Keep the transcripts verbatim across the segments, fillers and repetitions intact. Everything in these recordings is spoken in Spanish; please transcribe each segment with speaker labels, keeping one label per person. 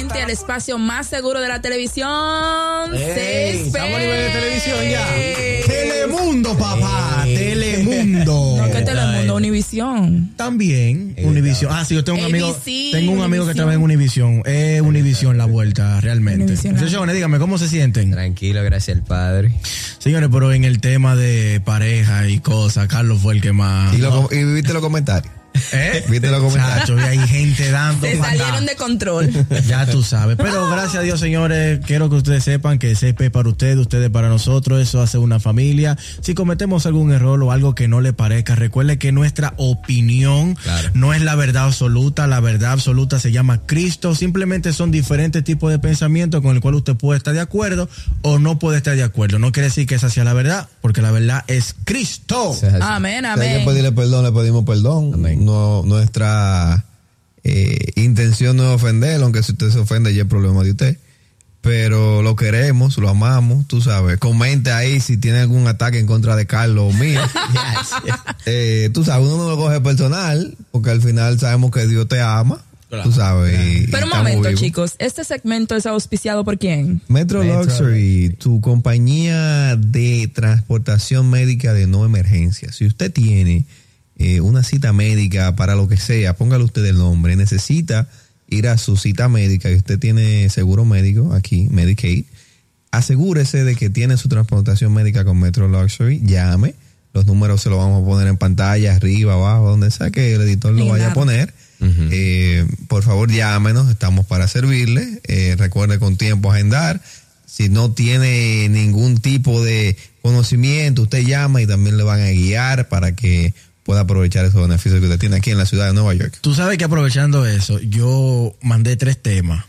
Speaker 1: nuevamente al espacio más seguro de la televisión.
Speaker 2: Ey, estamos a nivel de televisión ya.
Speaker 1: Ey.
Speaker 2: Telemundo, papá. Ey. Telemundo.
Speaker 1: No, que Telemundo, Univisión.
Speaker 2: También, Univisión. Ah, sí, yo tengo un amigo.
Speaker 1: A B C,
Speaker 2: tengo un amigo
Speaker 1: Univision.
Speaker 2: que trabaja en Univisión. Es Univisión la vuelta, realmente.
Speaker 1: Univision.
Speaker 2: Señores, díganme, ¿cómo se sienten?
Speaker 3: Tranquilo, gracias al Padre.
Speaker 2: Señores, pero en el tema de pareja y cosas, Carlos fue el que más.
Speaker 4: ¿Y, lo, y viste los comentarios?
Speaker 2: ¿Eh?
Speaker 4: ¿Viste los comentarios?
Speaker 2: Chacho, hay gente dando.
Speaker 1: Se
Speaker 2: patada.
Speaker 1: salieron de control.
Speaker 2: Ya tú sabes. Pero gracias a Dios, señores, quiero que ustedes sepan que C P para ustedes, ustedes para nosotros, eso hace una familia. Si cometemos algún error o algo que no le parezca, recuerde que nuestra opinión
Speaker 3: Claro.
Speaker 2: no es la verdad absoluta. La verdad absoluta se llama Cristo. Simplemente son diferentes tipos de pensamientos con el cual usted puede estar de acuerdo o no puede estar de acuerdo. No quiere decir que esa sea la verdad, porque la verdad es Cristo.
Speaker 4: O sea,
Speaker 1: Amén,
Speaker 4: si hay
Speaker 1: amén.
Speaker 4: que pedirle perdón, le pedimos perdón.
Speaker 3: Amén.
Speaker 4: No, nuestra eh, intención no es ofenderlo, aunque si usted se ofende ya es problema de usted. Pero lo queremos, lo amamos, tú sabes. Comente ahí si tiene algún ataque en contra de Carlos o mío.
Speaker 3: Yes.
Speaker 4: eh, tú sabes, uno no lo coge personal, porque al final sabemos que Dios te ama.
Speaker 2: Claro.
Speaker 4: Tú sabes. y- y
Speaker 1: Pero un
Speaker 4: estamos
Speaker 1: momento,
Speaker 4: vivos.
Speaker 1: chicos. ¿Este segmento es auspiciado por quién?
Speaker 4: Metro,
Speaker 3: Metro
Speaker 4: Luxury, tu compañía de transportación médica de no emergencia. Si usted tiene eh, una cita médica para lo que sea, póngale usted el nombre, necesita ir a su cita médica y usted tiene seguro médico aquí, Medicaid, asegúrese de que tiene su transportación médica con Metro Luxury, llame, los números se los vamos a poner en pantalla, arriba, abajo, donde sea que el editor lo
Speaker 1: En
Speaker 4: vaya
Speaker 1: la-
Speaker 4: a poner.
Speaker 3: Ujú.
Speaker 4: Eh, por favor, llámenos, estamos para servirle. Eh, recuerde con tiempo agendar. Si no tiene ningún tipo de conocimiento, usted llama y también le van a guiar para que pueda aprovechar esos beneficios que usted tiene aquí en la ciudad de Nueva York.
Speaker 2: Tú sabes que aprovechando eso, yo mandé tres temas.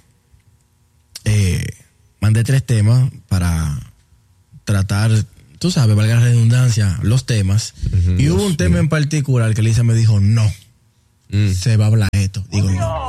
Speaker 2: Eh, mandé tres temas para tratar, tú sabes, valga la redundancia, los temas.
Speaker 3: Ujú,
Speaker 2: y hubo
Speaker 3: Dios
Speaker 2: un tema
Speaker 3: mío.
Speaker 2: en particular que Lisa me dijo, no,
Speaker 3: Mm.
Speaker 2: se va a hablar esto. Digo, no.